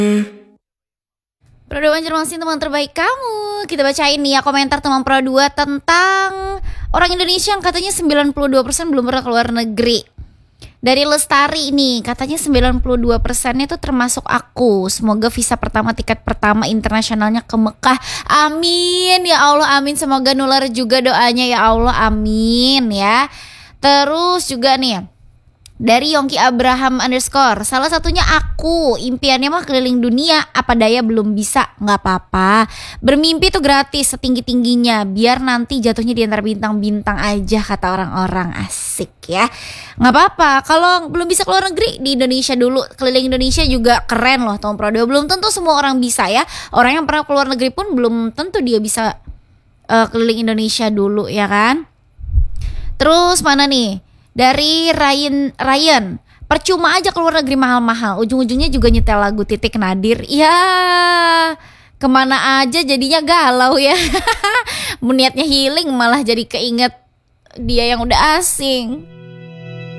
Pro 2 Banjarmasin teman terbaik kamu. Kita bacain nih ya komentar teman Pro 2 tentang orang Indonesia yang katanya 92% belum pernah keluar negeri. Dari Lestari nih, katanya 92%-nya itu termasuk aku. Semoga visa pertama, tiket pertama internasionalnya ke Mekah. Amin ya Allah, amin. Semoga nular juga doanya ya Allah, amin ya. Terus juga nih dari Yongki Abraham _ salah satunya aku, impiannya mah keliling dunia, apa daya belum bisa, nggak apa-apa. Bermimpi tuh gratis setinggi-tingginya, biar nanti jatuhnya di antara bintang-bintang aja kata orang-orang, asik ya. Nggak apa-apa, kalau belum bisa keluar negeri di Indonesia dulu, keliling Indonesia juga keren loh Tom Pro 2. Belum tentu semua orang bisa ya, orang yang pernah keluar negeri pun belum tentu dia bisa keliling Indonesia dulu ya kan. Terus mana nih? Dari Ryan, percuma aja keluar negeri mahal-mahal, ujung-ujungnya juga nyetel lagu Titik Nadir. Ya kemana aja jadinya galau ya. Niatnya healing malah jadi keinget dia yang udah asing.